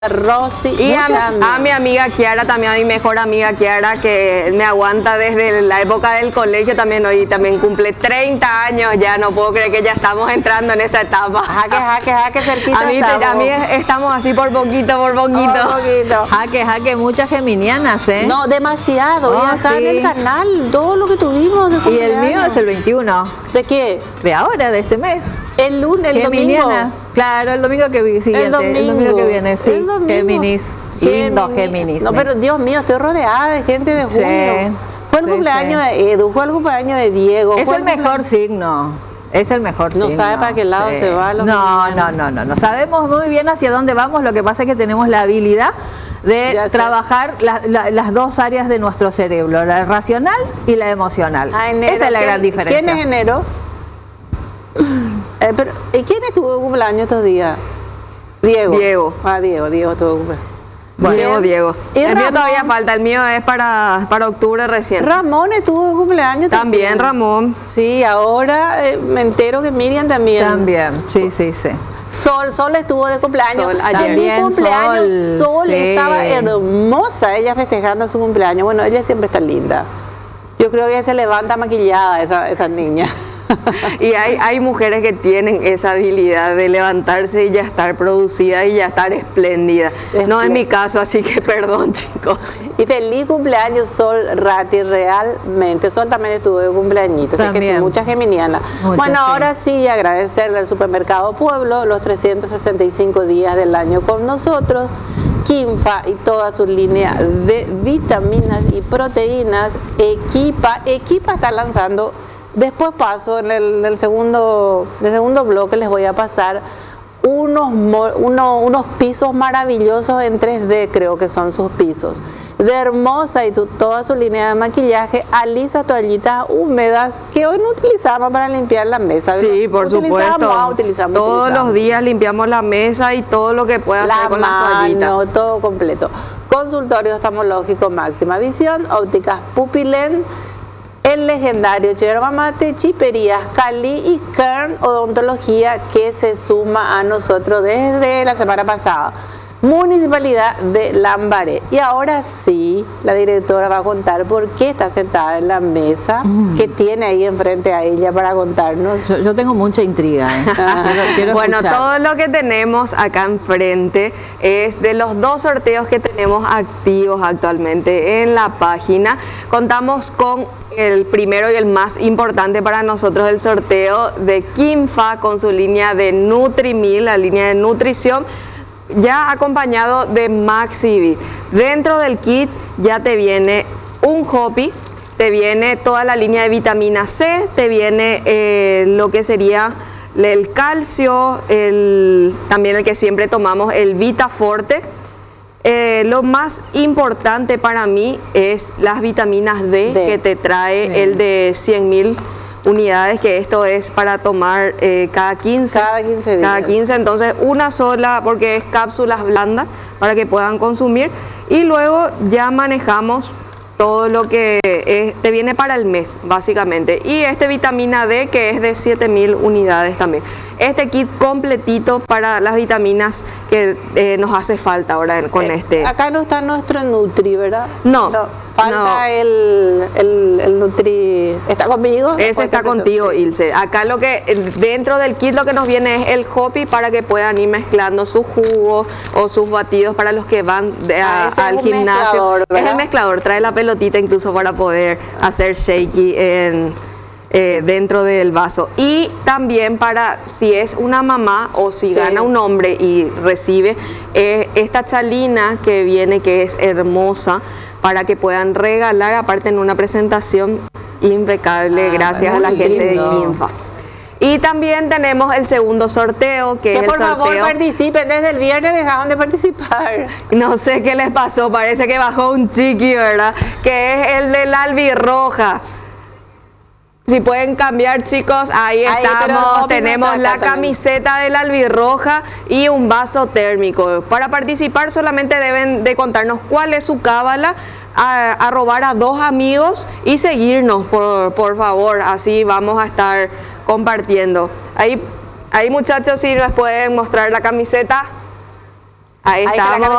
Rosy. Y a mi amiga Kiara, también a mi mejor amiga Kiara, que me aguanta desde la época del colegio también. Hoy también cumple 30 años ya, no puedo creer que ya estamos entrando en esa etapa. Jaque, cerquita a mí estamos así por poquito. Jaque, muchas geminianas, ¿eh? No, demasiado. Y acá en el canal, todo lo que tuvimos de Y el mío es el 21. ¿De qué? De ahora, de este mes. El lunes, el domingo. Claro, el domingo que siguiente. El domingo que viene, sí. Géminis. Lindo Géminis. No, pero Dios mío, estoy rodeada de gente de junio. Sí, fue el cumpleaños de Edu, fue el cumpleaños de Diego. Es el mejor signo. Es el mejor signo. No sabe para qué lado se va. No. Sabemos muy bien hacia dónde vamos. Lo que pasa es que tenemos la habilidad de trabajar las dos áreas de nuestro cerebro, la racional y la emocional. Esa es la gran diferencia. ¿Quién es enero? ¿Y quién estuvo de cumpleaños estos días? Diego. Diego tuvo cumpleaños. Bueno, Diego. El mío todavía falta, el mío es para octubre recién. Ramón estuvo de cumpleaños también. Ramón. Sí, ahora me entero que Miriam también. También, sí. Sol estuvo de cumpleaños. Ayer. Mi cumpleaños, Sol sí. Estaba hermosa, ella festejando su cumpleaños. Bueno, ella siempre está linda. Yo creo que ella se levanta maquillada, esa niña. Y hay mujeres que tienen esa habilidad de levantarse y ya estar producida y ya estar espléndida. No es mi caso, así que perdón, chicos. Y feliz cumpleaños, Sol Ratti, realmente. Sol también estuvo de cumpleañitos, así que muchas geminianas. Bueno, ahora sí, agradecerle al Supermercado Pueblo los 365 días del año con nosotros. Quinfa y toda su línea de vitaminas y proteínas. Equipa está lanzando. Después paso en el segundo bloque, les voy a pasar unos pisos maravillosos en 3D, creo que son sus pisos. De Hermosa y toda su línea de maquillaje, alisa toallitas húmedas que hoy no utilizamos para limpiar la mesa. Sí, por supuesto. Todos los días limpiamos la mesa y todo lo que pueda hacer con las toallitas. Todo completo. Consultorio oftalmológico Máxima Visión, ópticas Pupilén, el legendario Yerba Mate, Chiperías Cali y Kern Odontología, que se suma a nosotros desde la semana pasada. Municipalidad de Lambaré. Y ahora sí, la directora va a contar por qué está sentada en la mesa que tiene ahí enfrente a ella para contarnos. Yo tengo mucha intriga. Quiero bueno, escuchar. Todo lo que tenemos acá enfrente es de los 2 sorteos que tenemos activos actualmente en la página. Contamos con el primero y el más importante para nosotros, el sorteo de Quinfa con su línea de Nutrimil, la línea de nutrición, ya acompañado de Maxivit. Dentro del kit ya te viene un Hopi, te viene toda la línea de vitamina C, te viene lo que sería el calcio, también el que siempre tomamos, el Vitaforte. Lo más importante para mí es las vitaminas D que te trae el de 100.000 unidades, que esto es para tomar cada 15 días. Cada 15, entonces una sola, porque es cápsulas blandas para que puedan consumir. Y luego ya manejamos todo lo que te viene para el mes, básicamente. Y vitamina D, que es de 7.000 unidades también. Este kit completito para las vitaminas que nos hace falta ahora con este. Acá no está nuestro Nutri, ¿verdad? No. Falta el Nutri. ¿Está conmigo? Ese está contigo, Ilse. Acá dentro del kit lo que nos viene es el Hopi para que puedan ir mezclando sus jugos o sus batidos para los que van al gimnasio. Es el mezclador, trae la pelotita incluso para poder hacer shaky dentro del vaso. Y también para si es una mamá o si gana un hombre y recibe esta chalina que viene, que es hermosa, para que puedan regalar, aparte en una presentación impecable, gracias a la gente de Quinfa. Y también tenemos el segundo sorteo, que es el sorteo. Por favor participen, desde el viernes dejaron de participar. No sé qué les pasó, parece que bajó un chiqui, ¿verdad? Que es el de la albirroja. Si pueden cambiar, chicos, ahí estamos. Tenemos la camiseta de la albirroja y un vaso térmico. Para participar solamente deben de contarnos cuál es su cábala, arrobar a 2 amigos y seguirnos, por favor. Así vamos a estar compartiendo. Ahí muchachos, si nos pueden mostrar la camiseta. Ahí estamos.